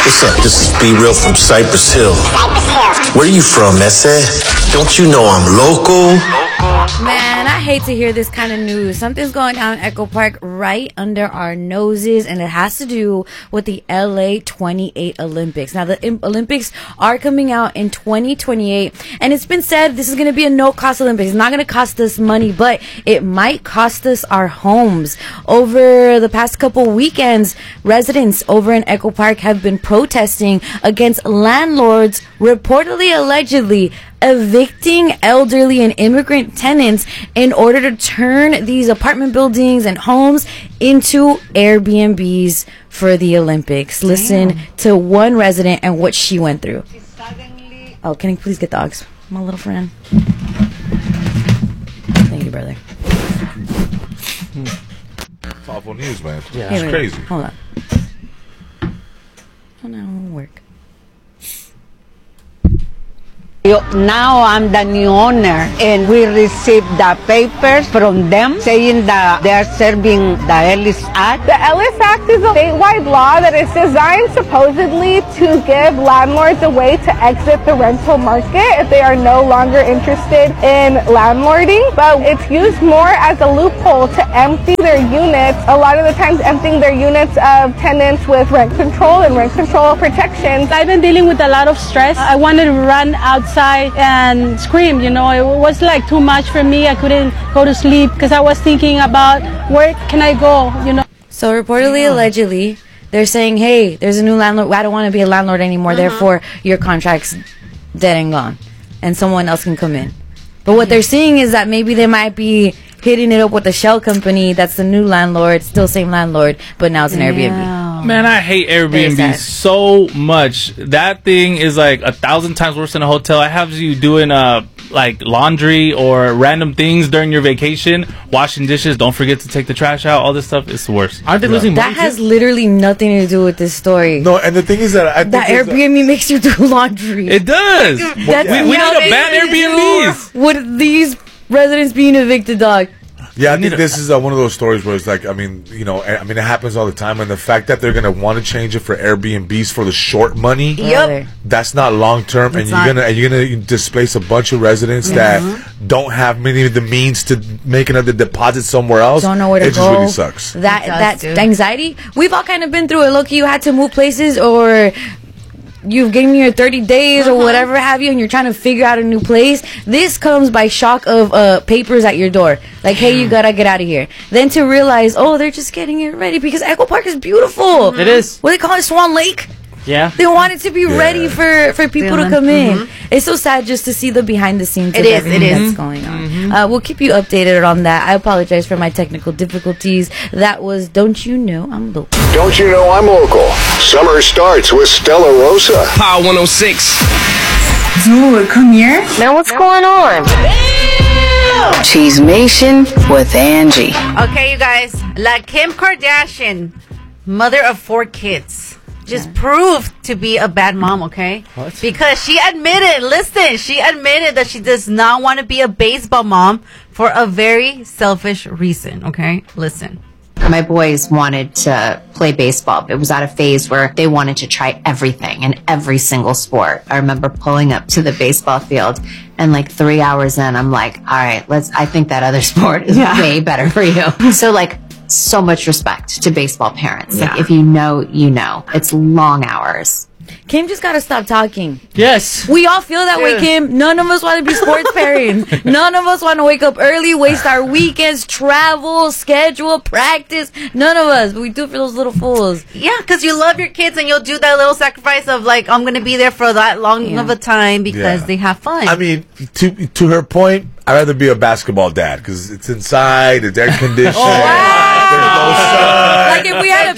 What's up? This is Be Real from Cypress Hill. Where you from, Ese? Don't you know I'm local? Man, I hate to hear this kind of news. Something's going down in Echo Park right under our noses, and it has to do with the LA 28 Olympics. Now, the Olympics are coming out in 2028, and it's been said this is going to be a no-cost Olympics. It's not going to cost us money, but it might cost us our homes. Over the past couple weekends, residents over in Echo Park have been protesting against landlords reportedly, allegedly, evicting elderly and immigrant tenants in order to turn these apartment buildings and homes into Airbnbs for the Olympics. Damn. Listen to one resident and what she went through. Oh, can you please get the aux? My little friend. Thank you, brother. It's awful news, man. Yeah. It's crazy. Hold on. Oh, no, it won't work. Now I'm the new owner, and we received the papers from them saying that they are serving the Ellis Act. The Ellis Act is a statewide law that is designed supposedly to give landlords a way to exit the rental market if they are no longer interested in landlording, but it's used more as a loophole to empty their units, a lot of the times emptying their units of tenants with rent control and rent control protections. I've been dealing with a lot of stress. I wanted to run outside and scream, you know. It was like too much for me. I couldn't go to sleep because I was thinking about where can I go, you know. So reportedly, allegedly, they're saying, hey, there's a new landlord. I don't want to be a landlord anymore. Therefore, your contract's dead and gone. And someone else can come in. But what they're seeing is that maybe they might be hitting it up with a shell company that's the new landlord, still same landlord, but now it's an Airbnb. Man, I hate Airbnb so much. That thing is like 1,000 times worse than a hotel. I have you doing like laundry or random things during your vacation, washing dishes. Don't forget to take the trash out. All this stuff is the worst. Aren't they losing money? That has literally nothing to do with this story. No, and the thing is that I think that Airbnb makes you do laundry. It does. That's we need to ban Airbnbs. With these residents being evicted, dog. Yeah, I think this is one of those stories where it's like, I mean, you know, I mean, it happens all the time, and the fact that they're gonna want to change it for Airbnbs for the short money, that's not long term, and you're gonna displace a bunch of residents that don't have many of the means to make another deposit somewhere else. Don't know where to go. It just really sucks. That anxiety, we've all kind of been through it. Look, you had to move places, or you've given your 30 days or whatever have you, and you're trying to figure out a new place. This comes by shock of papers at your door. Like, hey, you gotta get out of here. Then to realize, oh, they're just getting it ready because Echo Park is beautiful. It is. What do they call it? Swan Lake? Yeah. They want it to be ready for people to come in. It's so sad just to see the behind the scenes of everything that's going on. We'll keep you updated on that. I apologize for my technical difficulties. That was Don't You Know I'm Local. Don't You Know I'm Local. Summer starts with Stella Rosa. Power 106. Dude, come here. Now what's going on? Cheesemation with Angie. Okay, you guys. La Kim Kardashian, mother of 4 kids, just proved to be a bad mom, okay? What? Because she admitted that she does not want to be a baseball mom for a very selfish reason, okay? Listen. My boys wanted to play baseball. It was at a phase where they wanted to try everything and every single sport. I remember pulling up to the baseball field and like 3 hours in, I'm like, all right, I think that other sport is way better for you. So like, so much respect to baseball parents. Like, if you know, you know. It's long hours. Kim just gotta stop talking. Yes. We all feel that way, Kim. None of us want to be sports parents. None of us want to wake up early, waste our weekends, travel, schedule, practice. None of us. But we do it for those little fools. Yeah, because you love your kids and you'll do that little sacrifice of like, I'm going to be there for that long of a time because they have fun. I mean, to her point, I'd rather be a basketball dad because it's inside, it's air conditioned. There's no sun. Like if we had a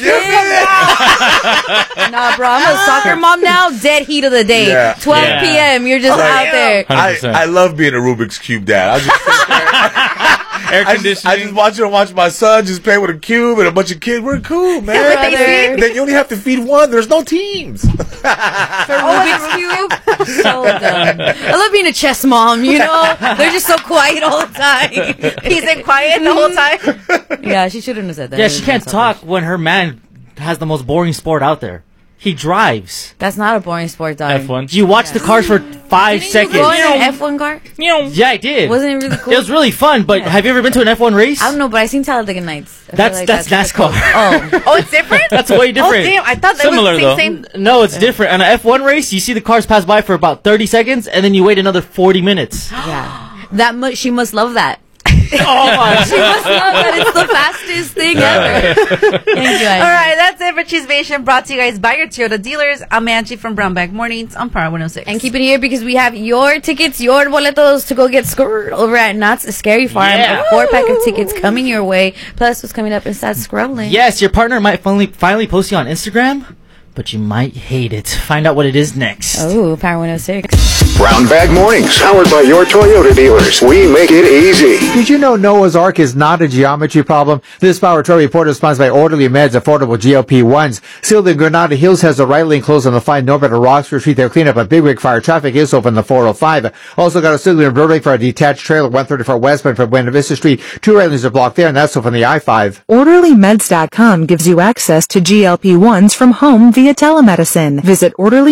kid. Nah, bro, I'm a soccer mom now. Dead heat of the day. 12 p.m. You're just out there. I love being a Rubik's Cube dad. I just sit there. Air conditioning. I just watch my son just play with a cube and a bunch of kids. We're cool, man. Then you only have to feed one. There's no teams. For Rubik's Cube? So dumb. I love being a chess mom, you know? They're just so quiet all the time. Peace and quiet the whole time. Yeah, she shouldn't have said that. Yeah, she can't talk when her man has the most boring sport out there. He drives. That's not a boring sport, dog. F1. You watch the cars for 5 seconds. Did you go in an F1 car? Yeah, I did. Wasn't it really cool? It was really fun, but have you ever been to an F1 race? I don't know, but I seen Talladega Nights. That's NASCAR. Oh, it's different? That's way different. Oh, damn. I thought that Similar, was the same. No, it's different. On an F1 race, you see the cars pass by for about 30 seconds, and then you wait another 40 minutes. Yeah. She must love that. Oh my! She must love that. It's the fastest thing ever. Thank you, All right, that's it for Chisvation, brought to you guys by your Toyota dealers. I'm Angie from Brownback Mornings on Power 106. And keep it here because we have your tickets, your boletos to go get screwed over at Knott's Scary Farm. Yeah. A 4-pack of tickets coming your way. Plus, what's coming up inside scrolling. Yes, your partner might finally post you on Instagram, but you might hate it. Find out what it is next. Oh, Power 106. Brownback Mornings, powered by your Toyota dealers. We make it easy. Did you know Noah's Ark is not a geometry problem? This Power Tour report is sponsored by Orderly Meds, affordable GLP-1s. Sealed in Granada Hills has the right lane closed on the 5 Norbert at Roxford Street. Their cleanup at Big Rig Fire. Traffic is open the 405. Also got a signal in Burbank for a detached trailer 134 westbound from Buena Vista Street. 2 right lanes are blocked there, and that's open the I-5. OrderlyMeds.com gives you access to GLP-1s from home via telemedicine. Visit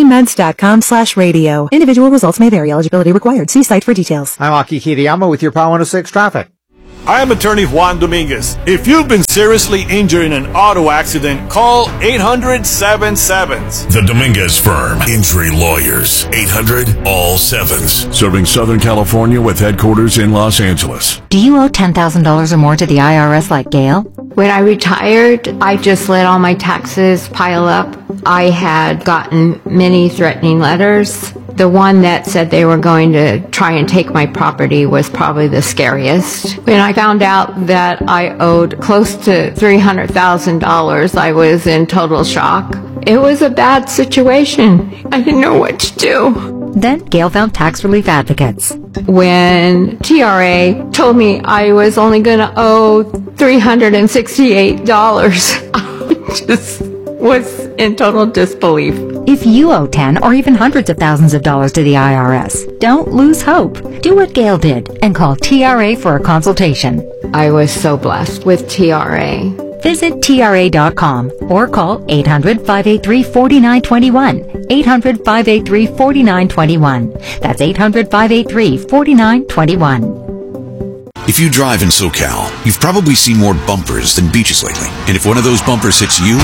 OrderlyMeds.com/radio. Individual results may vary. Eligibility required. See site for details. I'm Aki Kiriyama with your Power 106 traffic. I am attorney Juan Dominguez. If you've been seriously injured in an auto accident, call 800-7-7s. The Dominguez Firm. Injury lawyers. 800-all-7s. Serving Southern California with headquarters in Los Angeles. Do you owe $10,000 or more to the IRS like Gail? When I retired, I just let all my taxes pile up. I had gotten many threatening letters. The one that said they were going to try and take my property was probably the scariest. When I found out that I owed close to $300,000, I was in total shock. It was a bad situation. I didn't know what to do. Then Gail found tax relief advocates. When TRA told me I was only going to owe $368, I just was in total disbelief. If you owe 10 or even hundreds of thousands of dollars to the IRS, don't lose hope. Do what Gail did and call TRA for a consultation. I was so blessed with TRA. Visit TRA.com or call 800-583-4921. 800-583-4921. That's 800-583-4921. If you drive in SoCal, you've probably seen more bumpers than beaches lately. And if one of those bumpers hits you,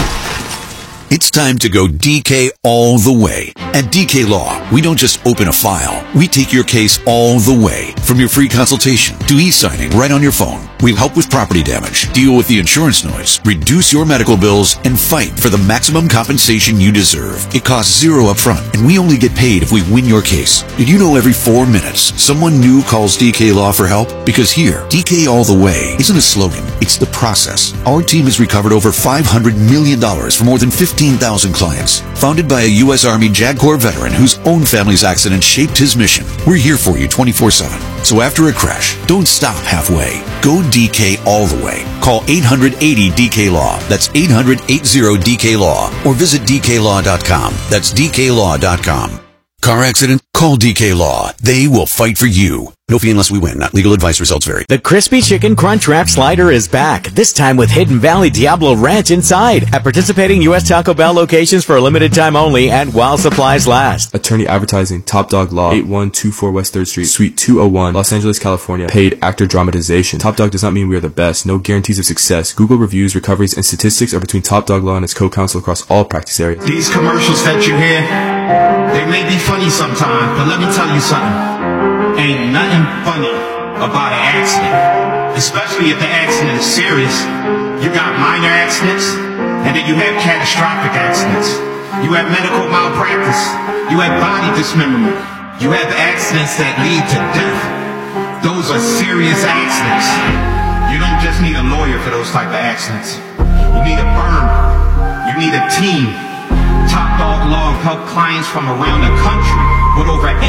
it's time to go DK all the way. At DK Law, we don't just open a file. We take your case all the way. From your free consultation to e-signing right on your phone. We'll help with property damage, deal with the insurance noise, reduce your medical bills, and fight for the maximum compensation you deserve. It costs zero upfront, and we only get paid if we win your case. Did you know every 4 minutes, someone new calls DK Law for help? Because here, DK all the way isn't a slogan, it's the process. Our team has recovered over $500 million for more than 15,000 clients. Founded by a U.S. Army JAG Corps veteran whose own family's accident shaped his mission. We're here for you 24/7. So after a crash, don't stop halfway. Go DK all the way. Call 800-80-DK-LAW. That's 800-80-DK-LAW. Or visit DKLaw.com. That's DKLaw.com. Car accident? Call DK Law. They will fight for you. No fee unless we win. Not legal advice. Results vary. The Crispy Chicken Crunch Wrap Slider is back, this time with Hidden Valley Diablo Ranch inside, at participating U.S. Taco Bell locations for a limited time only and while supplies last. Attorney Advertising, Top Dog Law, 8124 West 3rd Street, Suite 201, Los Angeles, California. Paid actor dramatization. Top Dog does not mean we are the best. No guarantees of success. Google reviews, recoveries, and statistics are between Top Dog Law and its co-counsel across all practice areas. These commercials that you hear, they may be funny sometimes, but let me tell you something. Ain't nothing funny about an accident, especially if the accident is serious. You got minor accidents, and then you have catastrophic accidents. You have medical malpractice. You have body dismemberment. You have accidents that lead to death. Those are serious accidents. You don't just need a lawyer for those type of accidents. You need a firm. You need a team. Top Dog Law help clients from around the country with over 8,000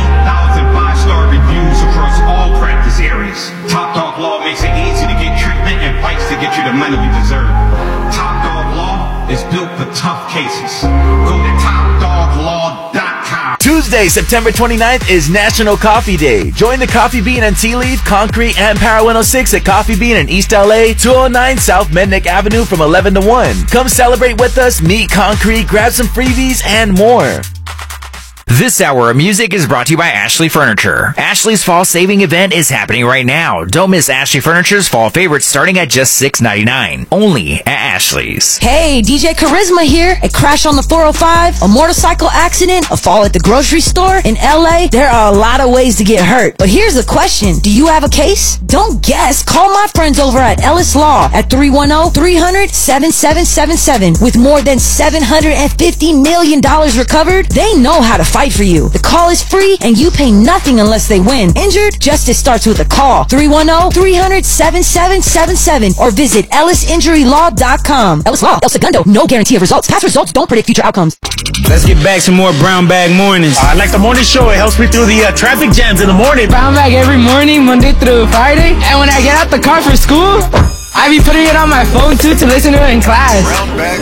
5-star reviews across all practice areas. Top Dog Law makes it easy to get treatment and fights to get you the money you deserve. Top Dog Law is built for tough cases. Go to TopDogLaw.com. Tuesday Wednesday, September 29th is National Coffee Day. Join the Coffee Bean and Tea Leaf, Concrete, and Power 106 at Coffee Bean in East LA, 209 South Mednick Avenue from 11 to 1. Come celebrate with us, meet Concrete, grab some freebies, and more. This hour of music is brought to you by Ashley Furniture. Ashley's fall saving event is happening right now. Don't miss Ashley Furniture's fall favorites starting at just $6.99. Only at Ashley's. Hey, DJ Charisma here. A crash on the 405, a motorcycle accident, a fall at the grocery store. In LA, there are a lot of ways to get hurt. But here's the question. Do you have a case? Don't guess. Call my friends over at Ellis Law at 310-300-7777. With more than $750 million recovered, they know how to fight for you. The call is free and you pay nothing unless they win. Injured? Justice starts with a call. 310-300-7777 or visit ellisinjurylaw.com. Ellis Law, El Segundo, no guarantee of results. Past results don't predict future outcomes. Let's get back to more Brown Bag Mornings. I like the morning show. It helps me through the traffic jams in the morning. Brown Bag every morning, Monday through Friday. And when I get out the car for school, I be putting it on my phone too to listen to it in class.